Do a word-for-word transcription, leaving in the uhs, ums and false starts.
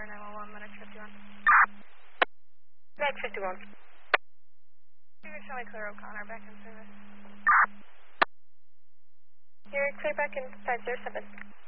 Tower nine one one, Medic fifty-one. Medic fifty-one. You can show me clear O'Connor back in service. You're clear back in five zero seven.